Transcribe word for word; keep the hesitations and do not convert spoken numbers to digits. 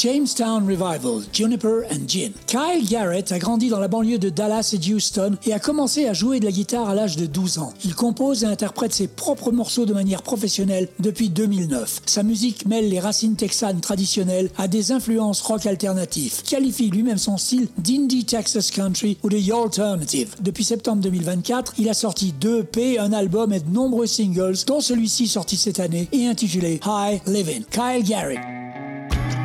Jamestown Revival, Juniper and Gin. Kyle Garrett a grandi dans la banlieue de Dallas et de Houston et a commencé à jouer de la guitare à l'âge de douze ans. Il compose et interprète ses propres morceaux de manière professionnelle depuis deux mille neuf. Sa musique mêle les racines texanes traditionnelles à des influences rock alternatives, qualifie lui-même son style d'indie Texas country ou de y'alternative. Depuis septembre deux mille vingt-quatre, il a sorti deux E P, un album et de nombreux singles, dont celui-ci sorti cette année et intitulé High Living. Kyle Garrett.